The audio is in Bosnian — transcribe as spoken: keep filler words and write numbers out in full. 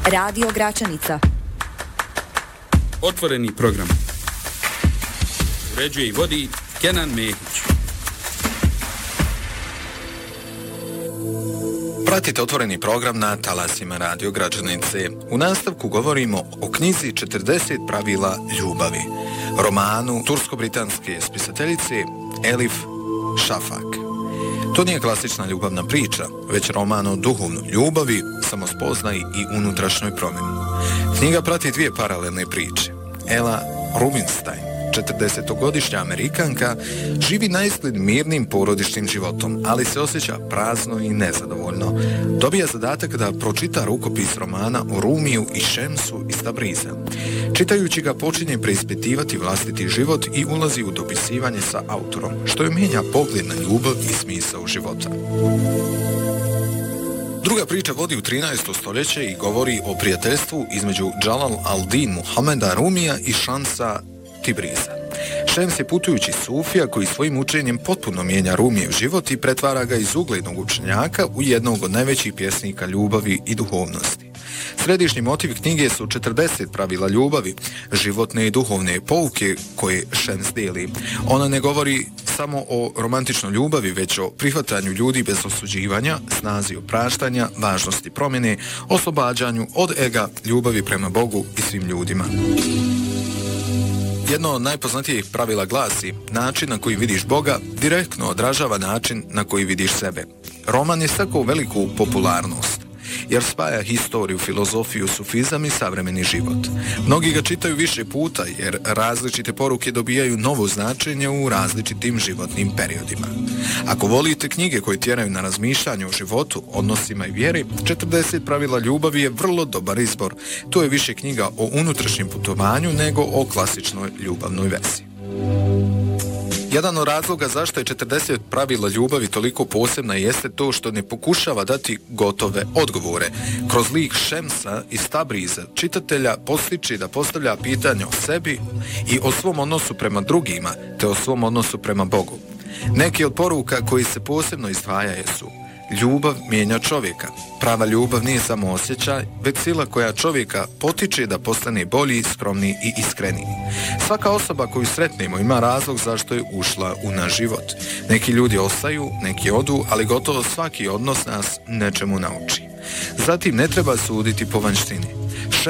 Radio Gračanica. Otvoreni program. Uređuje i vodi Kenan Mehić. Pratite otvoreni program na talasima Radio Gračanice. U nastavku govorimo o knjizi četrdeset pravila ljubavi, romanu tursko-britanske spisateljice Elif Shafak. To nije klasična ljubavna priča, već roman o duhovnoj ljubavi, samospoznaji i unutrašnjoj promjeni. Knjiga prati dvije paralelne priče. Ella Rubinstein, četrdesetogodišnja Amerikanka, živi naizgled mirnim porodičnim životom, ali se osjeća prazno i nezadovoljno. Dobija zadatak da pročita rukopis romana o Rumiju i Šemsu iz Tabriza. Čitajući ga počinje preispitivati vlastiti život i ulazi u dopisivanje sa autorom, što je mijenja pogled na ljubav i smisao života. Druga priča vodi u trinaesto stoljeće i govori o prijateljstvu između Jalal al-Din Muhameda Rumija i Šemsa Tibriza. Šems je putujući sufija koji svojim učenjem potpuno mijenja Rumijev život i pretvara ga iz uglednog učenjaka u jednog od najvećih pjesnika ljubavi i duhovnosti. Središnji motiv knjige su četrdeset pravila ljubavi, životne i duhovne pouke koje Šems dijeli. Ona ne govori samo o romantičnoj ljubavi, već o prihvatanju ljudi bez osuđivanja, snazi opraštanja, važnosti promjene, oslobađanju od ega, ljubavi prema Bogu i svim ljudima. Jedno od najpoznatijih pravila glasi: način na koji vidiš Boga direktno odražava način na koji vidiš sebe. Roman je stakao veliku popularnost, jer spaja historiju, filozofiju, sufizam i savremeni život. Mnogi ga čitaju više puta, jer različite poruke dobijaju novo značenje u različitim životnim periodima. Ako volite knjige koje tjeraju na razmišljanje o životu, odnosima i vjeri, četrdeset pravila ljubavi je vrlo dobar izbor. To je više knjiga o unutrašnjem putovanju nego o klasičnoj ljubavnoj verziji. Jedan od razloga zašto je četrdeset pravila ljubavi toliko posebna jeste to što ne pokušava dati gotove odgovore. Kroz lik Šemsa iz Tabriza čitatelja postiče da postavlja pitanja o sebi i o svom odnosu prema drugima, te o svom odnosu prema Bogu. Neke od poruka koji se posebno izdvajaju su: ljubav mijenja čovjeka. Prava ljubav nije samo osjećaj, već sila koja čovjeka potiče da postane bolji, skromniji i iskreniji. Svaka osoba koju sretnemo ima razlog zašto je ušla u naš život. Neki ljudi ostaju, neki odu, ali gotovo svaki odnos nas nečemu nauči. Zatim ne treba suditi po vanjštini.